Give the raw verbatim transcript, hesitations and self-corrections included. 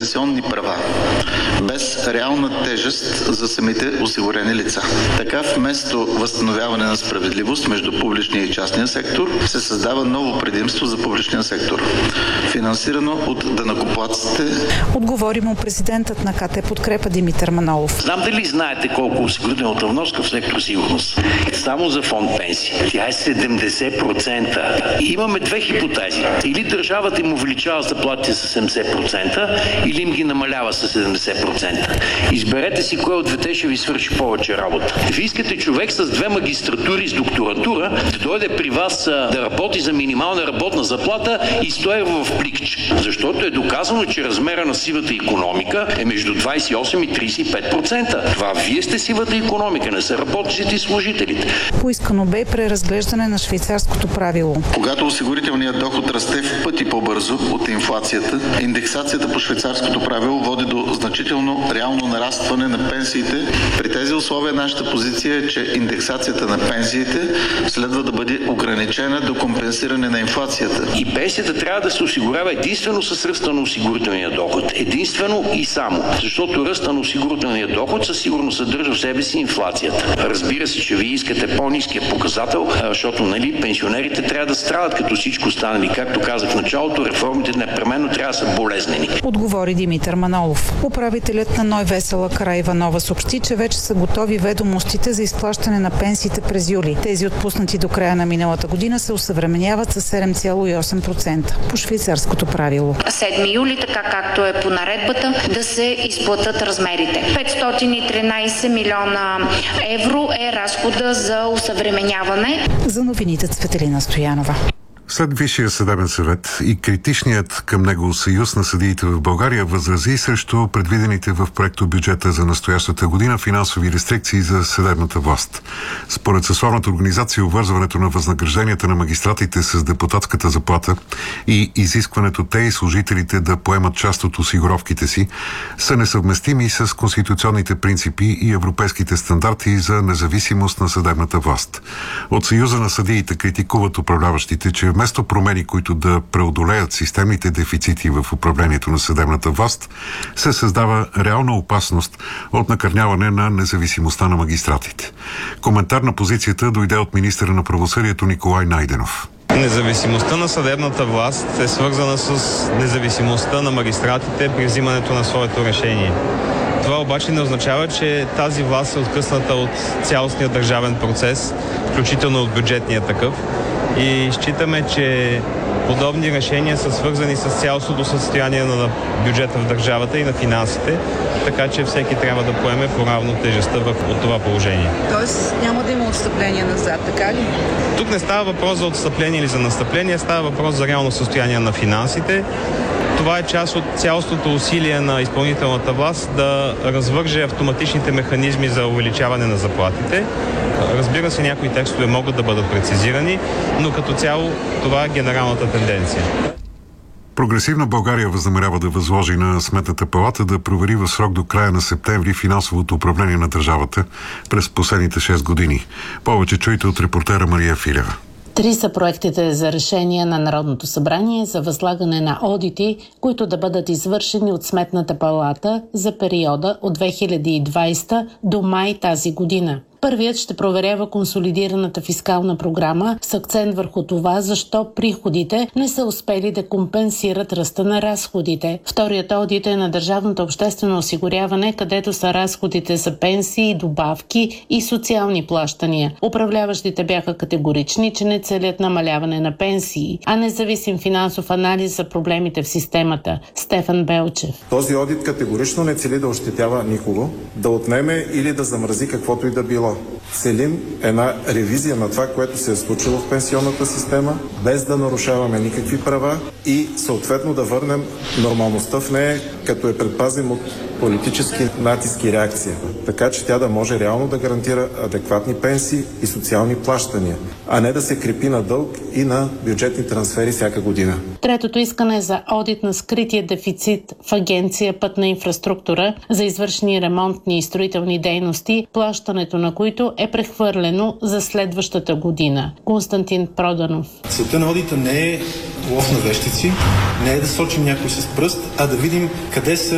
пенсионни права, без реална тежест за самите осигурени лица. Така вместо възстановяване на справедливост между публичния и частния сектор, се създава ново предимство за публичния сектор, финансирано от данъкоплатците. Отговори му президентът на КТ Подкрепа Димитър Манолов. Знам дали знаете колко осигурителната вноска в сектор сигурност. Само за фонд пенсии. Тя е седемдесет процента. Имаме две хипотези. Или държавата им увеличава заплатите с седемдесет процента, или им ги намалява с седемдесет процента. Изберете си кое от двете ще ви свърши повече работа. Вие искате човек с две магистратури с докторантура да дойде при вас да работи за минимална работна заплата и сто евро в пликче. Защото е доказано, че размера на сивата икономика е между двадесет и осем и тридесет и пет процента. Това вие сте сивата икономика, не са работниците и служителите. Поискано бе преразглеждане на швейцарското правило. Когато осигурителният доход расте в пъти по-бързо от инфлацията, индексацията по швейцарското правило води до значително реално нарастване на пенсиите. При тези условия нашата позиция е, че индексацията на пенсиите следва да бъде ограничена до компенсиране на инфлацията. И пенсията трябва да се осигурява единствено с ръста на осигурителния доход. Единствено и само. Защото ръста на осигурителния доход със сигурност съдържа в себе си инфлацията. Разбира се, че вие искате по-ниския показател, защото нали, пенсионерите трябва да страдат като всичко останали. Както казах в началото, реформите непременно трябва да са болезнени. Отговори Димитър Манолов. Управителят на НОИ Весела Караиванова съобщи, че вече са готови ведомостите за изплащане на пенсиите през юли. Тези отпуснати до края на миналата година се осъвременяват с седем цяло и осем процента по швейцарското правило. седми юли, така както е по наредбата, да се изплатят размерите. петстотин и тринадесет милиона евро е разхода за осъвременяване. За новините Цветелина Стоянова. След Висшия съдебен съвет и критичният към него съюз на съдиите в България възрази срещу предвидените в проекто бюджета за настоящата година финансови рестрикции за съдебната власт. Според съсловната организация, обвързването на възнагражденията на магистратите с депутатската заплата и изискването те и служителите да поемат част от осигуровките си са несъвместими с конституционните принципи и европейските стандарти за независимост на съдебната власт. От Съюза на съдиите критикуват управляващите, че вместо промени, които да преодолеят системните дефицити в управлението на съдебната власт, се създава реална опасност от накърняване на независимостта на магистратите. Коментар на позицията дойде от министъра на правосъдието Николай Найденов. Независимостта на съдебната власт е свързана с независимостта на магистратите при взимането на своето решение. Това обаче не означава, че тази власт е откъсната от цялостния държавен процес, включително от бюджетния такъв. И считаме, че подобни решения са свързани с цялостното състояние на бюджета в държавата и на финансите, така че всеки трябва да поеме по-равно тежестта от това положение. Тоест няма да има отстъпление назад, така ли? Тук не става въпрос за отстъпление или за настъпление, става въпрос за реално състояние на финансите. Това е част от цялостното усилие на изпълнителната власт да развърже автоматичните механизми за увеличаване на заплатите. Разбира се, някои текстове могат да бъдат прецизирани, но като цяло това е генералната тенденция. Прогресивна България възнамерява да възложи на Сметната палата да провери в срок до края на септември финансовото управление на държавата през последните шест години. Повече чуйте от репортера Мария Филева. Три са проектите за решение на Народното събрание за възлагане на одити, които да бъдат извършени от Сметната палата за периода от две хиляди и двадесета до май тази година. Първият ще проверява консолидираната фискална програма с акцент върху това, защо приходите не са успели да компенсират ръста на разходите. Вторият одит е на държавното обществено осигуряване, където са разходите за пенсии, добавки и социални плащания. Управляващите бяха категорични, че не целят намаляване на пенсии, а независим финансов анализ за проблемите в системата. Стефан Белчев. Този одит категорично не цели да ощетява никого, да отнеме или да замрази каквото и да било. Целим една ревизия на това, което се е случило в пенсионната система, без да нарушаваме никакви права и съответно да върнем нормалността в нея, като е предпазим от политически натиск и реакция. Така че тя да може реално да гарантира адекватни пенсии и социални плащания, а не да се крепи на дълг и на бюджетни трансфери всяка година. Третото искане е за одит на скрития дефицит в Агенция Пътна инфраструктура за извършени ремонтни и строителни дейности, плащането на които е прехвърлено за следващата година. Константин Проданов. Целта на одита не е лов на вещици, не е да сочим някой с пръст, а да видим къде са